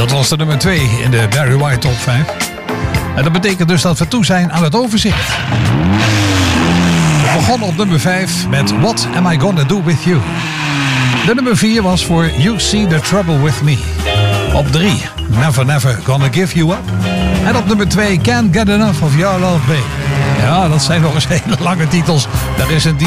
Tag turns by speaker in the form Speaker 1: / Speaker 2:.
Speaker 1: Dat was de nummer 2 in de Barry White Top 5. En dat betekent dus dat we toe zijn aan het overzicht. We begonnen op nummer 5 met What Am I Gonna Do With You. De nummer 4 was voor You See The Trouble With Me. Op 3 Never Never Gonna Give You Up. En op nummer 2 Can't Get Enough of Your Love Babe. Ja, dat zijn nog eens hele lange titels. Daar is een